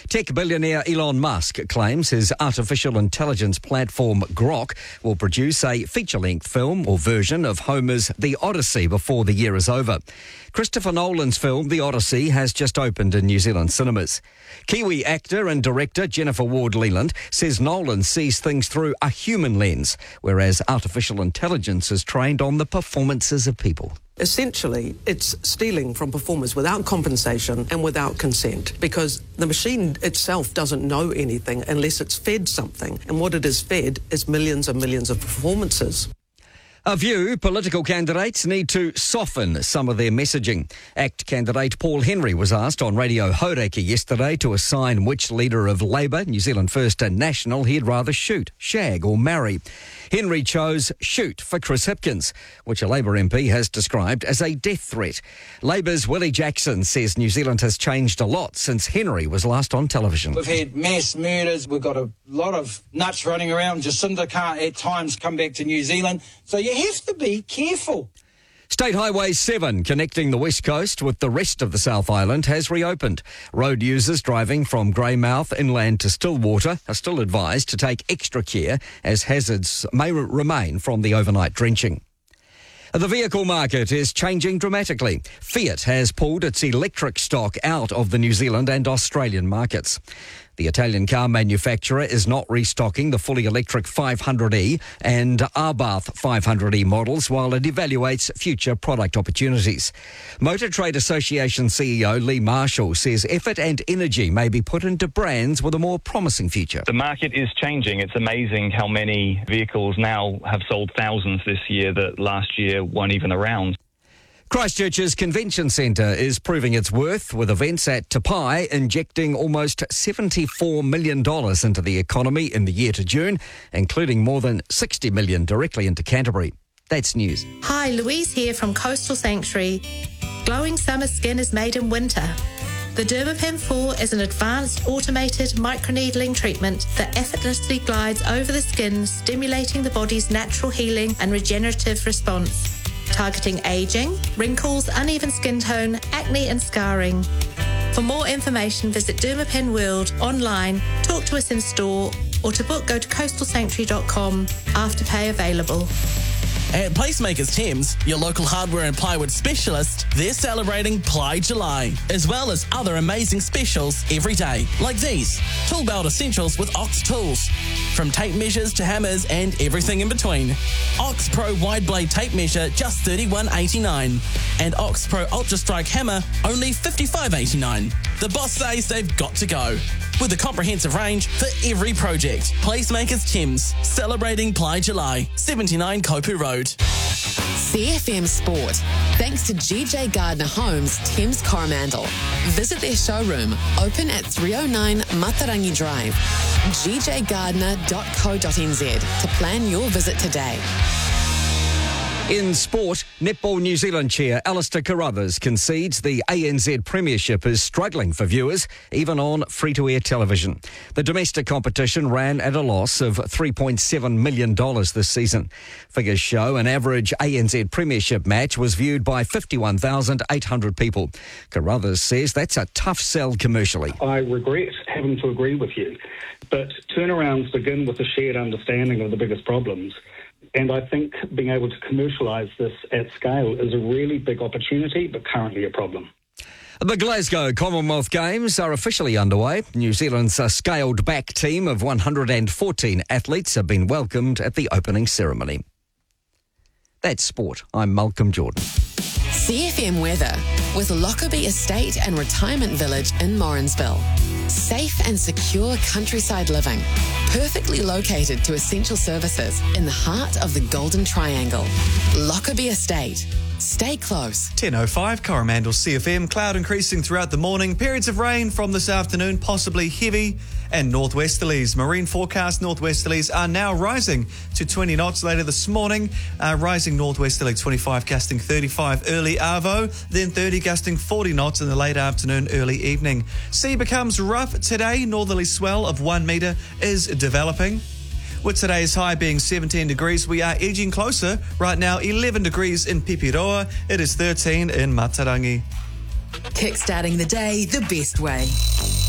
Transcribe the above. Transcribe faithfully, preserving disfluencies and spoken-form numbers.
Tech billionaire Elon Musk claims his artificial intelligence platform Grok will produce a feature-length film or version of Homer's The Odyssey before the year is over. Christopher Nolan's film The Odyssey has just opened in New Zealand cinemas. Kiwi actor and director Jennifer Ward-Leland says Nolan sees things through a human lens, whereas artificial intelligence is trained on the performances of people. Essentially, it's stealing from performers without compensation and without consent, because the machine itself doesn't know anything unless it's fed something, and what it is fed is millions and millions of performances. A View political candidates need to soften some of their messaging. ACT candidate Paul Henry was asked on Radio Hauraki yesterday to assign which leader of Labour, New Zealand First and National, he'd rather shoot, shag or marry. Henry chose shoot for Chris Hipkins, which a Labour M P has described as a death threat. Labour's Willie Jackson says New Zealand has changed a lot since Henry was last on television. We've had mass murders, we've got a lot of nuts running around. Jacinda can't at times come back to New Zealand, so you have to be careful. State Highway seven, connecting the West Coast with the rest of the South Island, has reopened. Road users driving from Greymouth inland to Stillwater are still advised to take extra care as hazards may remain from the overnight drenching. The vehicle market is changing dramatically. Fiat has pulled its electric stock out of the New Zealand and Australian markets. The Italian car manufacturer is not restocking the fully electric five hundred E and Abarth five hundred E models while it evaluates future product opportunities. Motor Trade Association C E O Lee Marshall says effort and energy may be put into brands with a more promising future. The market is changing. It's amazing how many vehicles now have sold thousands this year that last year weren't even around. Christchurch's Convention Centre is proving its worth, with events at Te Pai injecting almost seventy-four million dollars into the economy in the year to June, including more than sixty million dollars directly into Canterbury. That's news. Hi, Louise here from Coastal Sanctuary. Glowing summer skin is made in winter. The Dermapen four is an advanced automated microneedling treatment that effortlessly glides over the skin, stimulating the body's natural healing and regenerative response. Targeting ageing, wrinkles, uneven skin tone, acne and scarring. For more information, visit Dermapen World online, talk to us in store, or to book, go to coastal sanctuary dot com. Afterpay available. At Placemakers Thames, your local hardware and plywood specialist, they're celebrating Ply July, as well as other amazing specials every day, like these. Tool belt essentials with Ox tools. From tape measures to hammers and everything in between. Ox Pro wide blade tape measure, just thirty-one dollars and eighty-nine cents. And Ox Pro Ultra Strike hammer, only fifty-five dollars and eighty-nine cents. The boss says they've got to go. With a comprehensive range for every project. Placemakers Thames, celebrating Ply July, seventy-nine Kopu Road. C F M Sport. Thanks to G J Gardner Homes, Thames Coromandel. Visit their showroom, open at three oh nine Matarangi Drive. g j gardner dot co dot n z to plan your visit today. In sport, Netball New Zealand chair Alistair Carruthers concedes the A N Z Premiership is struggling for viewers, even on free-to-air television. The domestic competition ran at a loss of three point seven million dollars this season. Figures show an average A N Z Premiership match was viewed by fifty-one thousand eight hundred people. Carruthers says that's a tough sell commercially. I regret having to agree with you, but turnarounds begin with a shared understanding of the biggest problems. And I think being able to commercialise this at scale is a really big opportunity, but currently a problem. The Glasgow Commonwealth Games are officially underway. New Zealand's scaled-back team of one hundred fourteen athletes have been welcomed at the opening ceremony. That's sport. I'm Malcolm Jordan. C F M weather with Lockerbie Estate and Retirement Village in Morrinsville. Safe and secure countryside living. Perfectly located to essential services in the heart of the Golden Triangle. Lockerbie Estate. Stay close. ten oh five Coromandel C F M. Cloud increasing throughout the morning. Periods of rain from this afternoon, possibly heavy. And northwesterlies. Marine forecast northwesterlies are now rising to twenty knots later this morning. Uh, rising northwesterly twenty-five, gusting thirty-five early arvo. Then thirty, gusting forty knots in the late afternoon, early evening. Sea becomes rough today. Northerly swell of one metre is developing. With today's high being seventeen degrees, we are edging closer. Right now, eleven degrees in Pipiroa. It is thirteen in Matarangi. Kickstarting the day the best way.